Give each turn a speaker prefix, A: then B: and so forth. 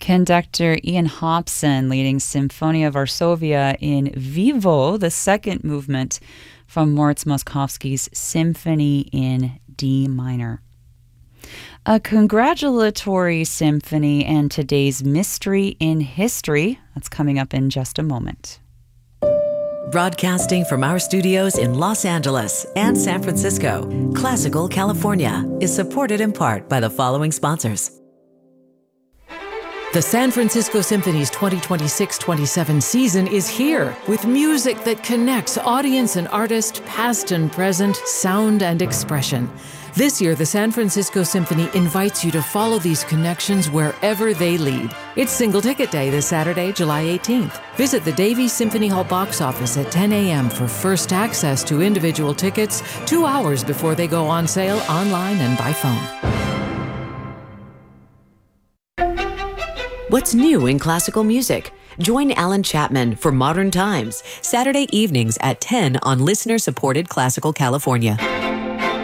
A: Conductor Ian Hobson leading Symphonia Varsovia in Vivo, the second movement from Moritz Moszkowski's Symphony in D minor. A congratulatory symphony and today's mystery in history. That's coming up in just a moment.
B: Broadcasting from our studios in Los Angeles and San Francisco, Classical California is supported in part by the following sponsors. The San Francisco Symphony's 2026-27 season is here with music that connects audience and artist, past and present, sound and expression. This year, the San Francisco Symphony invites you to follow these connections wherever they lead. It's Single Ticket Day this Saturday, July 18th. Visit the Davies Symphony Hall box office at 10 a.m. for first access to individual tickets 2 hours before they go on sale online and by phone.
C: What's new in classical music? Join Alan Chapman for Modern Times, Saturday evenings at 10 on listener-supported Classical California.